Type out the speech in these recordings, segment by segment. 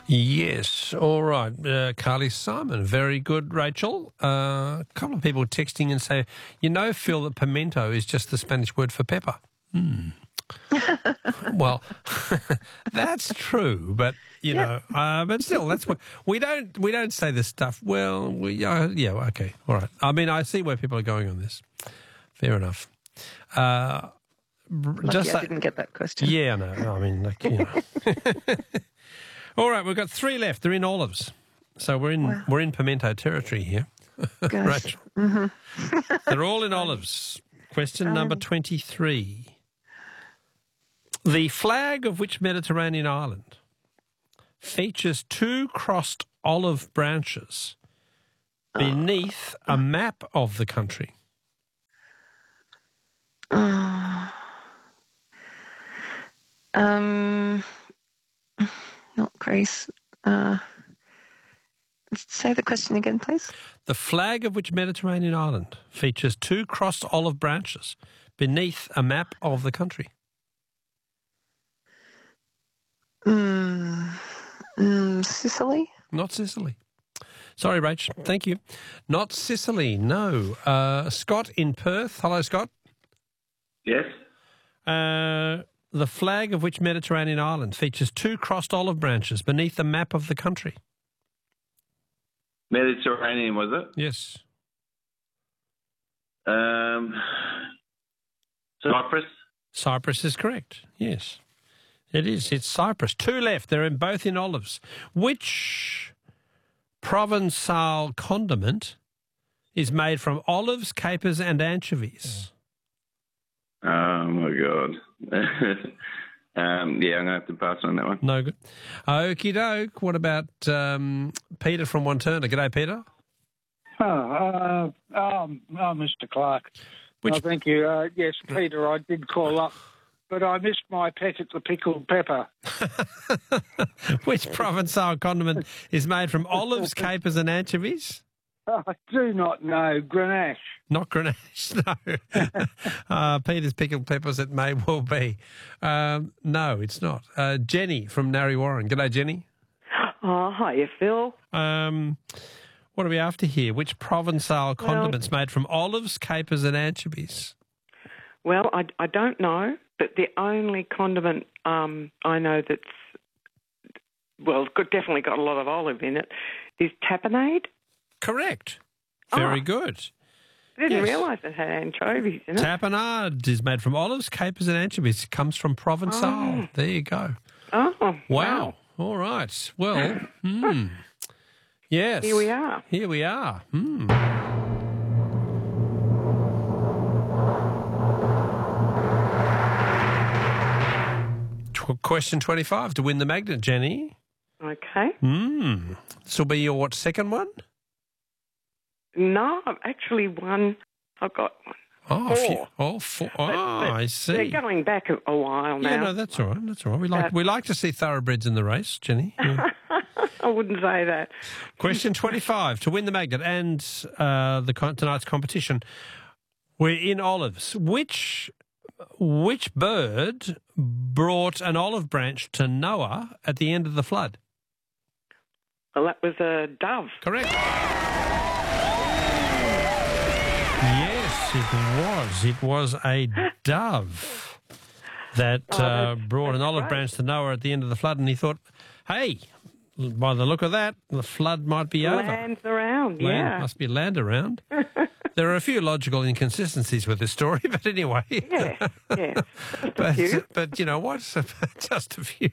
Yes, all right. Carly Simon, very good, Rachel. A couple of people texting and say, Phil, that pimento is just the Spanish word for pepper. Well, that's true, but but still, that's what we don't say this stuff. Well, okay, all right. I mean, I see where people are going on this. Fair enough. I didn't get that question. Yeah, no. I mean, All right, we've got 3 left. They're in olives, so we're in pimento territory here. Gosh. Rachel. They're all in olives. Question number 23. The flag of which Mediterranean island features 2 crossed olive branches beneath a map of the country? Not Greece. Say the question again, please. The flag of which Mediterranean island features 2 crossed olive branches beneath a map of the country? Sicily? Not Sicily. Sorry, Rach. Thank you. Not Sicily, no. Scott in Perth. Hello, Scott. Yes. The flag of which Mediterranean island features 2 crossed olive branches beneath the map of the country? Mediterranean, was it? Yes. Cyprus? Cyprus is correct, yes. It is. It's Cyprus. 2 left. They're both in olives. Which Provençal condiment is made from olives, capers and anchovies? Oh, my God. I'm going to have to pass on that one. No good. Okie doke. What about Peter from Wanturna? G'day, Peter. Mr. Clark. Thank you. Yes, Peter, I did call up, but I missed my peck at the pickled pepper. Which Provençal condiment is made from olives, capers and anchovies? I do not know. Grenache. Not Grenache, no. Peter's pickled peppers, it may well be. No, it's not. Jenny from Narre Warren. G'day, Jenny. Oh, hiya, Phil. What are we after here? Which Provençal condiment's made from olives, capers and anchovies? Well, I don't know, but the only condiment I know that's, definitely got a lot of olive in it, is tapenade. Correct. Very good. I didn't realise it had anchovies in it. Tapenade is made from olives, capers and anchovies. It comes from Provençal. There you go. Oh, wow. All right. Well, yes. Here we are. Here we are. Question 25 to win the magnet, Jenny. Okay. This will be your, second one? No, I've actually won. I've got one. Four. I see. They're going back a while now. Yeah, no, that's all right. That's all right. We like to see thoroughbreds in the race, Jenny. Yeah. I wouldn't say that. Question 25 to win the magnet and tonight's competition. We're in olives. Which bird brought an olive branch to Noah at the end of the flood? Well, that was a dove. Correct. Yes, it was. It was a dove that brought an olive branch to Noah at the end of the flood, and he thought, hey, by the look of that, the flood might be over. Land's around, Must be land around. There are a few logical inconsistencies with this story, but anyway. Yeah. But you know what? Just a few.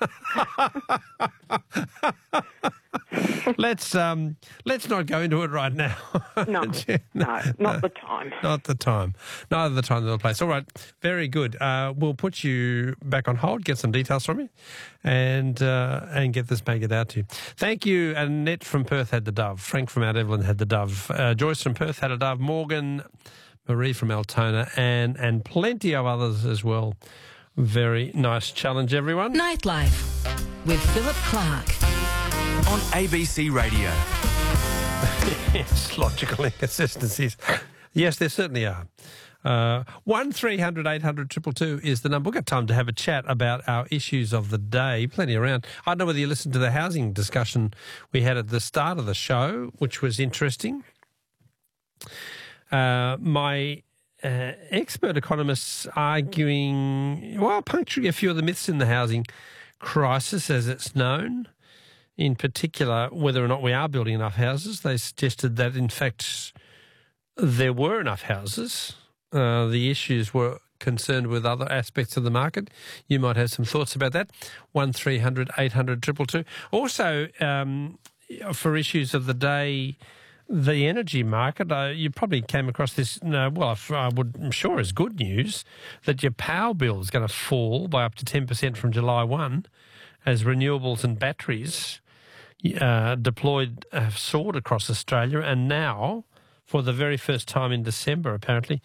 Let's not go into it right now. No, not the time. Not the time. Neither the time nor the place. All right, very good. We'll put you back on hold, get some details from you, and get this maggot out to you. Thank you. Annette from Perth had the dove. Frank from Mount Evelyn had the dove. Joyce from Perth had a dove. Morgan, Marie from Altona, and plenty of others as well. Very nice challenge, everyone. Nightlife with Philip Clark on ABC Radio. Yes, logical inconsistencies. Yes, there certainly are. 1300 800 222 is the number. We've got time to have a chat about our issues of the day. Plenty around. I don't know whether you listened to the housing discussion we had at the start of the show, which was interesting. My expert economists arguing, puncturing a few of the myths in the housing crisis as it's known. In particular, whether or not we are building enough houses. They suggested that, in fact, there were enough houses. The issues were concerned with other aspects of the market. You might have some thoughts about that. 1300 800 222. Also, for issues of the day, the energy market, you probably came across this, I'm sure is good news, that your power bill is going to fall by up to 10% from July 1 as renewables and batteries deployed have soared across Australia, and now, for the very first time in December, apparently,